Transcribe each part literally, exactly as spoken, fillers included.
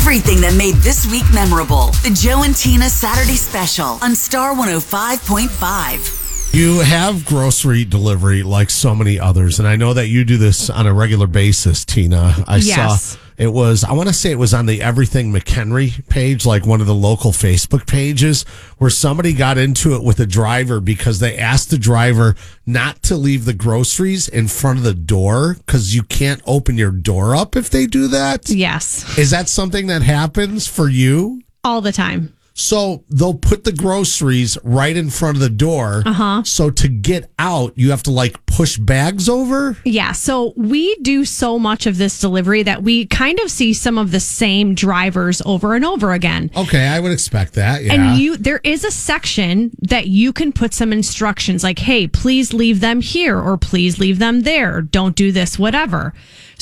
Everything that made this week memorable. The Joe and Tina Saturday Special on Star one oh five point five. You have grocery delivery like so many others, and I know that you do this on a regular basis, Tina. I Yes. saw it was, I want to say it was on the Everything McHenry page, like one of the local Facebook pages, where somebody got into it with a driver because they asked the driver not to leave the groceries in front of the door because you can't open your door up if they do that. Yes. Is that something that happens for you? All the time. So they'll put the groceries right in front of the door. Uh-huh. So to get out, you have to like push bags over. Yeah. So we do so much of this delivery that we kind of see some of the same drivers over and over again. Okay, I would expect that. Yeah. And you, there is a section that you can put some instructions like, hey, please leave them here or please leave them there. Don't do this, whatever.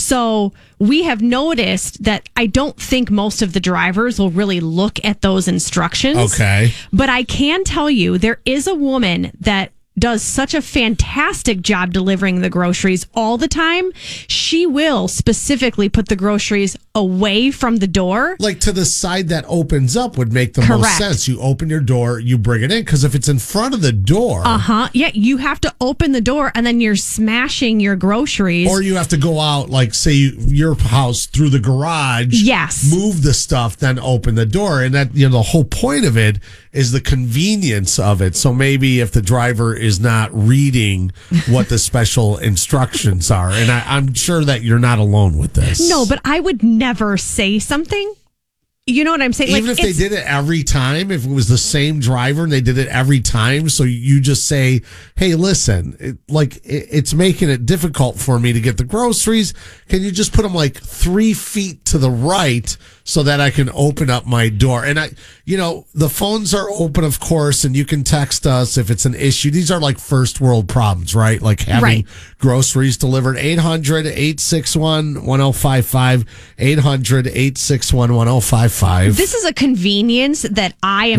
So we have noticed that I don't think most of the drivers will really look at those instructions. Okay. But I can tell you there is a woman that does such a fantastic job delivering the groceries all the time. She will specifically put the groceries away from the door. Like to the side that opens up would make the most Correct. sense. You open your door, you bring it in. Because if it's in front of the door, Uh-huh. Yeah, you have to open the door and then you're smashing your groceries. or you have to go out, like say you, your house through the garage. Yes. Move the stuff, then open the door. And that, you know, the whole point of it is the convenience of it. So maybe if the driver is not reading what the special instructions are, and I, I'm sure that you're not alone with this. No, but I would never say something. You know what I'm saying? Even like, if they it's- did it every time, if it was the same driver and they did it every time, so you just say, hey, listen, it, like it, it's making it difficult for me to get the groceries. Can you just put them like three feet to the right so that I can open up my door? And I, you know, the phones are open, of course, and you can text us if it's an issue. These are like first world problems, right? Like having Right. groceries delivered. eight hundred, eight six one, one oh five five, eight hundred, eight six one, one oh five five. This is a convenience that I am